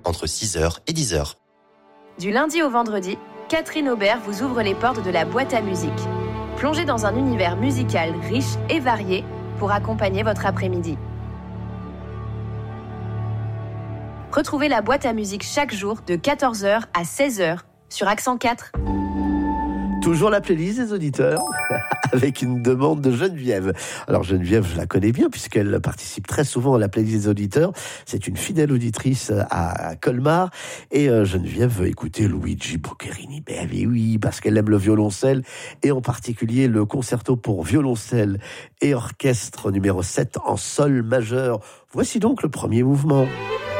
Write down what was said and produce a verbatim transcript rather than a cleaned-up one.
entre six heures et dix heures. Du lundi au vendredi, Catherine Aubert vous ouvre les portes de la boîte à musique. Plongez dans un univers musical riche et varié pour accompagner votre après-midi. Retrouvez la boîte à musique chaque jour de quatorze heures à seize heures sur Accent quatre. Toujours la playlist des auditeurs avec une demande de Geneviève. Alors Geneviève, je la connais bien puisqu'elle participe très souvent à la playlist des auditeurs. C'est une fidèle auditrice à Colmar et euh, Geneviève veut écouter Luigi Boccherini. Ben oui, oui, parce qu'elle aime le violoncelle et en particulier le concerto pour violoncelle et orchestre numéro sept en sol majeur. Voici donc le premier mouvement.